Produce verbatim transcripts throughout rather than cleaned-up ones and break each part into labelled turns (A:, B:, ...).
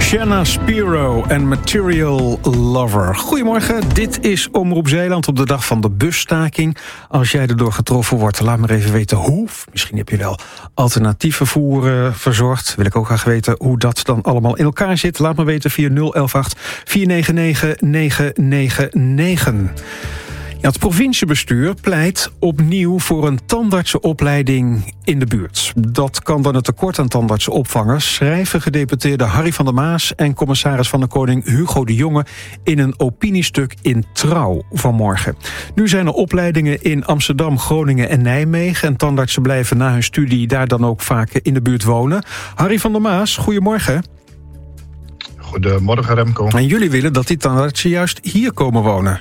A: Shanna Spiro en Material Lover. Goedemorgen, dit is Omroep Zeeland op de dag van de busstaking. Als jij erdoor getroffen wordt, laat me even weten hoe. Misschien heb je wel alternatief vervoer uh, verzorgd. Wil ik ook graag weten hoe dat dan allemaal in elkaar zit. Laat me weten via nul een acht vier negen negen negen negen negen. Ja, het provinciebestuur pleit opnieuw voor een tandartsenopleiding in de buurt. Dat kan dan het tekort aan tandartsen opvangen, schrijven gedeputeerde Harry van der Maas en commissaris van de Koning Hugo de Jonge in een opiniestuk in Trouw vanmorgen. Nu zijn er opleidingen in Amsterdam, Groningen en Nijmegen en tandartsen blijven na hun studie daar dan ook vaak in de buurt wonen. Harry van der Maas, goedemorgen.
B: Goedemorgen Remco.
A: En jullie willen dat die tandartsen juist hier komen wonen.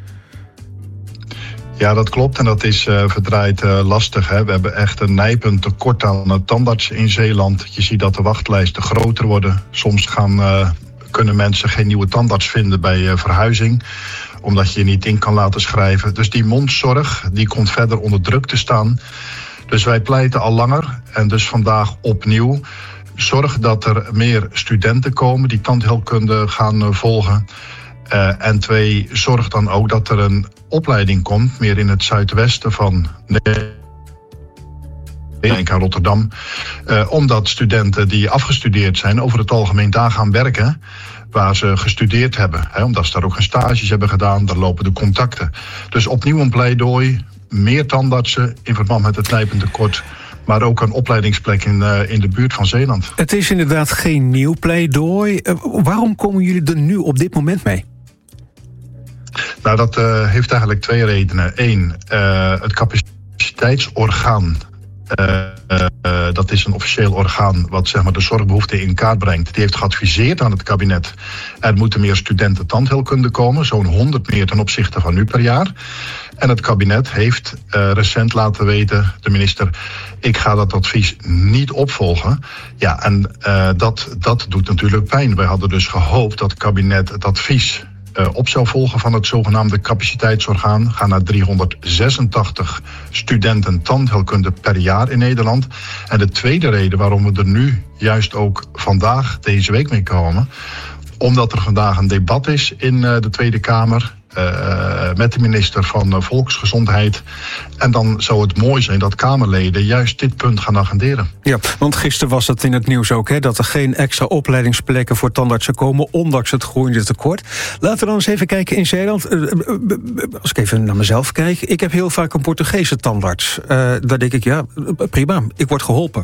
B: Ja, dat klopt en dat is uh, verdraaid uh, lastig. Hè. We hebben echt een nijpend tekort aan uh, tandartsen in Zeeland. Je ziet dat de wachtlijsten groter worden. Soms gaan, uh, kunnen mensen geen nieuwe tandarts vinden bij uh, verhuizing, omdat je je niet in kan laten schrijven. Dus die mondzorg die komt verder onder druk te staan. Dus wij pleiten al langer en dus vandaag opnieuw. Zorg dat er meer studenten komen die tandheelkunde gaan uh, volgen. Uh, en twee, zorg dan ook dat er een opleiding komt, meer in het zuidwesten van Nederland en Rotterdam. Uh, omdat studenten die afgestudeerd zijn over het algemeen daar gaan werken waar ze gestudeerd hebben. Hè, omdat ze daar ook hun stages hebben gedaan, daar lopen de contacten. Dus opnieuw een pleidooi, meer tandartsen in verband met het nijpend tekort, maar ook een opleidingsplek in, uh, in de buurt van Zeeland.
A: Het is inderdaad geen nieuw pleidooi. Uh, waarom komen jullie er nu op dit moment mee?
B: Nou, dat uh, heeft eigenlijk twee redenen. Eén, uh, het capaciteitsorgaan. Uh, uh, uh, dat is een officieel orgaan wat zeg maar, de zorgbehoeften in kaart brengt. Die heeft geadviseerd aan het kabinet. Er moeten meer studenten tandheelkunde komen. Zo'n honderd meer ten opzichte van nu per jaar. En het kabinet heeft uh, recent laten weten, de minister, ik ga dat advies niet opvolgen. Ja, en uh, dat, dat doet natuurlijk pijn. Wij hadden dus gehoopt dat het kabinet het advies Uh, op zou volgen van het zogenaamde capaciteitsorgaan. Gaan naar driehonderdzesentachtig studenten tandheelkunde per jaar in Nederland. En de tweede reden waarom we er nu juist ook vandaag deze week mee komen, omdat er vandaag een debat is in uh, de Tweede Kamer Uh, met de minister van uh, Volksgezondheid. En dan zou het mooi zijn dat Kamerleden juist dit punt gaan agenderen.
A: Ja, want gisteren was het in het nieuws ook, hè, dat er geen extra opleidingsplekken voor tandartsen komen, ondanks het groeiende tekort. Laten we dan eens even kijken in Zeeland. Uh, als ik even naar mezelf kijk, ik heb heel vaak een Portugese tandarts. Uh, daar denk ik, ja, prima, ik word geholpen.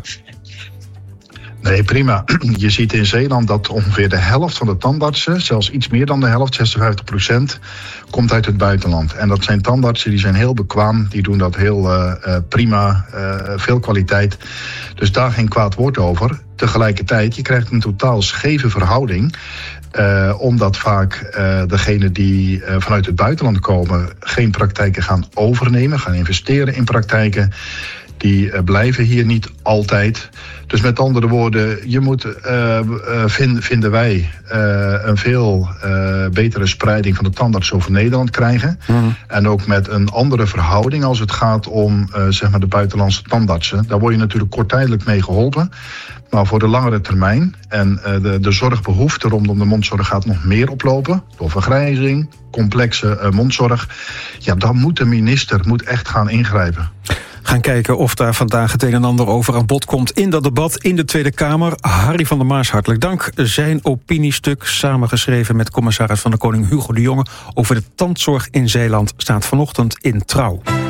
B: Nee, prima. Je ziet in Zeeland dat ongeveer de helft van de tandartsen, zelfs iets meer dan de helft, zesenvijftig procent, komt uit het buitenland. En dat zijn tandartsen die zijn heel bekwaam, die doen dat heel uh, uh, prima, uh, veel kwaliteit. Dus daar geen kwaad woord over. Tegelijkertijd, je krijgt een totaal scheve verhouding. Uh, omdat vaak uh, degenen die uh, vanuit het buitenland komen geen praktijken gaan overnemen, gaan investeren in praktijken. Die uh, blijven hier niet altijd. Dus met andere woorden, je moet, uh, uh, vind, vinden wij, uh, een veel uh, betere spreiding van de tandarts over Nederland krijgen. Mm. En ook met een andere verhouding als het gaat om uh, zeg maar de buitenlandse tandartsen. Daar word je natuurlijk korttijdelijk mee geholpen. Maar voor de langere termijn en uh, de, de zorgbehoefte rondom de mondzorg gaat nog meer oplopen. Door vergrijzing, complexe uh, mondzorg. Ja, dan moet de minister moet echt gaan ingrijpen.
A: Gaan kijken of daar vandaag het een en ander over aan bod komt in dat debat in de Tweede Kamer. Harry van der Maas, hartelijk dank. Zijn opiniestuk, samengeschreven met commissaris van de Koning Hugo de Jonge over de tandzorg in Zeeland, staat vanochtend in Trouw.